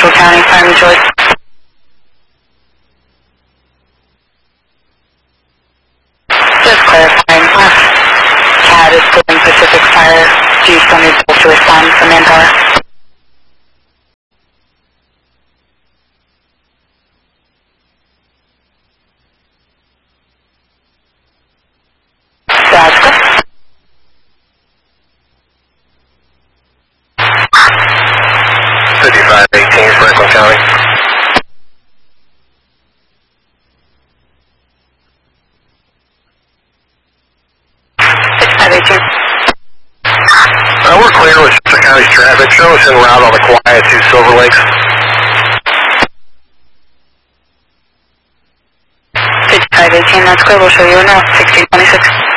Central County, primary choice. Just clarifying, CAD is still in Pacific Fire. Do you still need to respond from Manpower? That's good. 5518 Franklin County. We're clear with Central County's traffic. Show us en route on the quiet to Silver Lakes. 5518, that's clear. We'll show you a north, 1626.